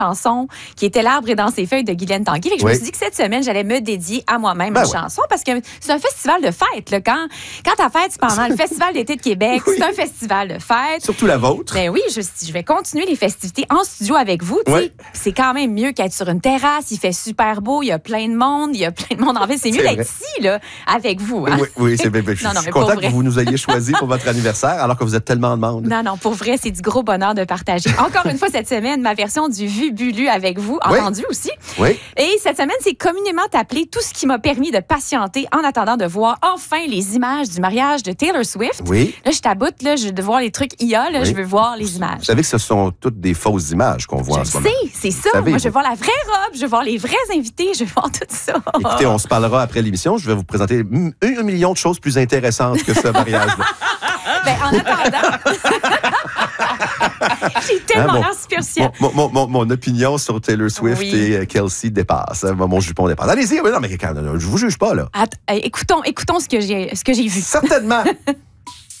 chanson qui était L'arbre est dans ses feuilles de Guylaine Tanguy. Fait que je me suis dit que cette semaine, j'allais me dédier à moi-même une chanson parce que c'est un festival de fête. Là. Quand ta fête, c'est pendant le Festival d'été de Québec, c'est un festival de fête. Surtout la vôtre. Ben oui, je vais continuer les festivités en studio avec vous. C'est quand même mieux qu'être sur une terrasse. Il fait super beau, il y a plein de monde. En fait, c'est mieux d'être ici là, avec vous. Hein? Oui, c'est bien. Je suis content que vous nous ayez choisi pour votre anniversaire alors que vous êtes tellement de monde. Non, pour vrai, c'est du gros bonheur de partager. Encore une fois, cette semaine, ma version du Vu Bulu avec vous, entendu aussi. Oui. Et cette semaine, c'est communément appelé tout ce qui m'a permis de patienter en attendant de voir enfin les images du mariage de Taylor Swift. Oui. Là, je taboute, là, je veux voir les trucs IA, là, je veux voir les images. Vous savez que ce sont toutes des fausses images qu'on voit en ce moment. C'est ça. Moi, je veux voir la vraie robe, je veux voir les vrais invités, je veux voir tout ça. Écoutez, on se parlera après l'émission. Je vais vous présenter 1 million de choses plus intéressantes que ce mariage-là. Ben, en attendant... J'ai tellement l'air superficielle. Mon opinion sur Taylor Swift et Kelsey dépasse. Mon jupon dépasse. Allez-y, non, mais je vous juge pas, là. Écoutons ce que j'ai vu. Certainement.